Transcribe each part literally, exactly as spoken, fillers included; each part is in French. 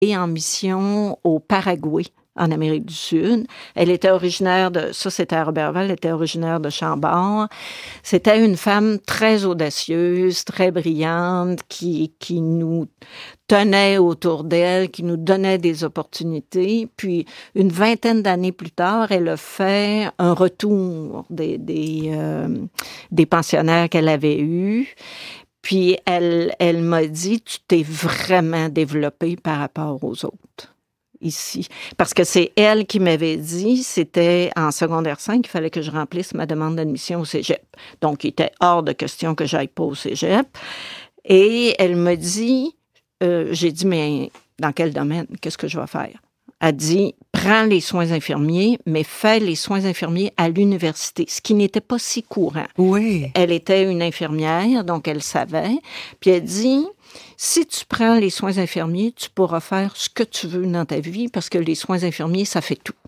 et en mission au Paraguay, en Amérique du Sud. Elle était originaire de... Ça, c'était à Roberval. Elle était originaire de Chambord. C'était une femme très audacieuse, très brillante, qui, qui nous tenait autour d'elle, qui nous donnait des opportunités. Puis, une vingtaine d'années plus tard, elle a fait un retour des, des, euh, des pensionnaires qu'elle avait eus. Puis, elle, elle m'a dit, tu t'es vraiment développée par rapport aux autres, ici. Parce que c'est elle qui m'avait dit, c'était en secondaire cinq, il fallait que je remplisse ma demande d'admission au cégep. Donc, il était hors de question que j'aille pas au cégep. Et elle me dit, euh, j'ai dit, mais dans quel domaine? Qu'est-ce que je vais faire? Elle dit, prends les soins infirmiers, mais fais les soins infirmiers à l'université, ce qui n'était pas si courant. Oui. Elle était une infirmière, donc elle savait. Puis elle dit, si tu prends les soins infirmiers, tu pourras faire ce que tu veux dans ta vie, parce que les soins infirmiers, ça fait tout.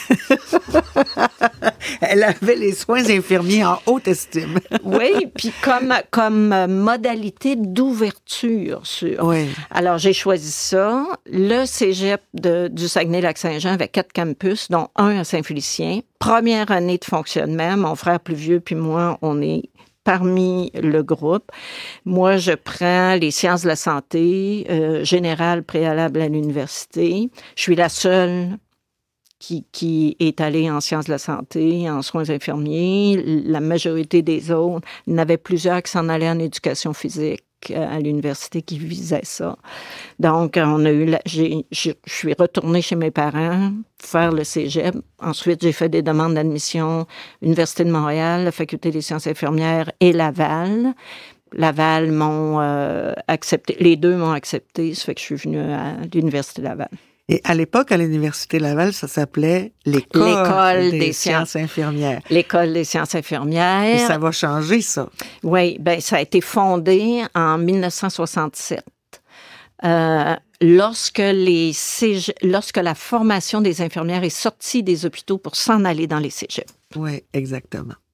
Elle avait les soins infirmiers en haute estime. Oui, puis comme, comme modalité d'ouverture sur... Oui. Alors, j'ai choisi ça. Le cégep de, du Saguenay-Lac-Saint-Jean avait quatre campus, dont un à Saint-Félicien. Première année de fonctionnement, mon frère plus vieux puis moi, on est parmi le groupe. Moi, je prends les sciences de la santé euh, générales préalables à l'université. Je suis la seule qui, qui est allée en sciences de la santé, en soins infirmiers. La majorité des autres, il y en avait plusieurs qui s'en allaient en éducation physique à l'université qui visaient ça. Donc, on a eu la, j'ai, je suis retournée chez mes parents faire le cégep. Ensuite, j'ai fait des demandes d'admission Université de Montréal, la Faculté des sciences infirmières et Laval. Laval m'ont euh, accepté, les deux m'ont accepté, ça fait que je suis venue à l'Université de Laval. Et à l'époque, à l'Université Laval, ça s'appelait l'École, L'École des, des sciences, sciences infirmières. L'École des sciences infirmières. Et ça va changer, ça. Oui, ben ça a été fondé en dix-neuf cent soixante-sept. Euh, lorsque les cég... lorsque la formation des infirmières est sortie des hôpitaux pour s'en aller dans les cégeps. Oui, exactement.